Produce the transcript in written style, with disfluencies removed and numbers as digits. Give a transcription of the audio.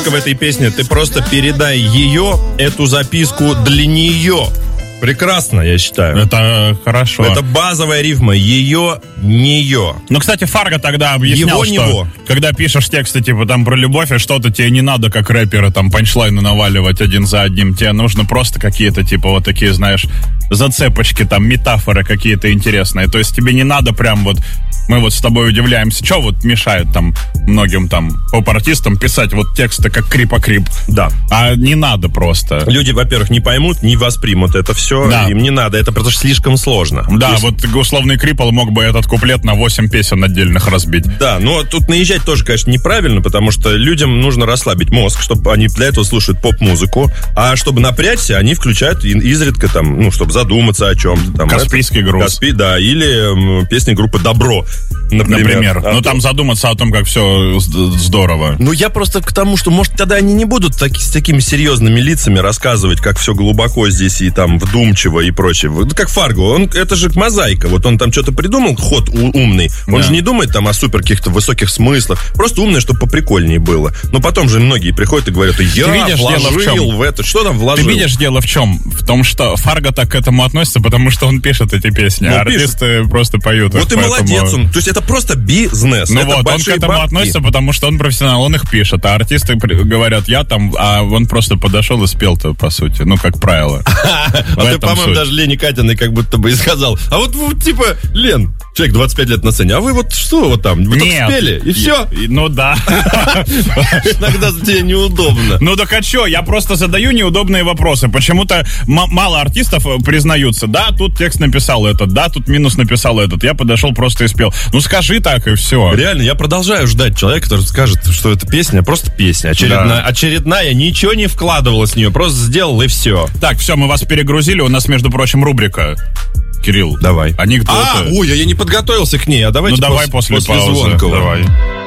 фишка в этой песне, ты просто передай ее, эту записку для нее. Прекрасно, я считаю. Это хорошо. Это базовая рифма. Ее, нее. Ну, кстати, Фарго тогда объяснял, что когда пишешь тексты, типа, там, про любовь и что-то, тебе не надо, как рэперы, там, панчлайны наваливать один за одним. Тебе нужно просто какие-то, типа, вот такие, знаешь, зацепочки, там, метафоры какие-то интересные. То есть тебе не надо прям вот... Мы вот с тобой удивляемся, что вот мешает там многим там поп-артистам писать вот тексты как крип-а-крип. Да. А не надо просто. Люди, во-первых, не поймут, не воспримут это все. Да. Им не надо, это потому что слишком сложно. Да, есть... вот условный Крипл мог бы этот куплет на 8 песен отдельных разбить. Да, но тут наезжать тоже, конечно, неправильно, потому что людям нужно расслабить мозг, чтобы они для этого слушают поп-музыку, а чтобы напрячься, они включают изредка там, ну, чтобы задуматься о чем-то. Каспийский груз. Да, или песни группы «Добро». Например. Ну, там задуматься о том, как все здорово. Ну, я просто к тому, что, может, тогда они не будут с такими серьезными лицами рассказывать, как все глубоко здесь и там вдумчиво и прочее. Как Фарго, это же мозаика. Вот он там что-то придумал, ход умный. Он же не думает там о супер каких-то высоких смыслах. Просто умный, чтобы поприкольнее было. Но потом же многие приходят и говорят, я вложил в это. Что там вложил? Ты видишь, дело в чем? В том, что Фарго так к этому относится, потому что он пишет эти песни, а артисты просто поют. Вот и молодец он. То есть это просто бизнес. Ну вот, он к этому относится, потому что он профессионал, он их пишет. А артисты говорят, я там, а он просто подошел и спел-то, по сути. Ну, как правило. А ты, по-моему, даже Лене Катиной как будто бы и сказал. А вот типа, Лен, человек 25 лет на сцене, а вы вот что вот там? Вы только спели, и все? Ну да. Иногда тебе неудобно. Ну так а что? Я просто задаю неудобные вопросы. Почему-то мало артистов признаются. Да, тут текст написал этот, да, тут минус написал этот. Я подошел просто и спел. Ну скажи так, и все. Реально, я продолжаю ждать человека, который скажет, что это песня, просто песня. Очередная, ничего не вкладывалось в нее, просто сделал и все. Так, все, мы вас перегрузили. У нас, между прочим, рубрика. Кирилл, давай. Анекдоты. Я не подготовился к ней, а давайте давай после паузы. Звонкова. Давай.